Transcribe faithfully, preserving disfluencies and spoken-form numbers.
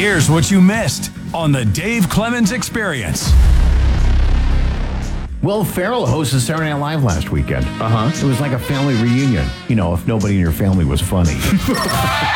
Here's what you missed on the Dave Clemens Experience. Will Ferrell hosted Saturday Night Live last weekend. Uh-huh. It was like a family reunion. You know, if nobody in your family was funny.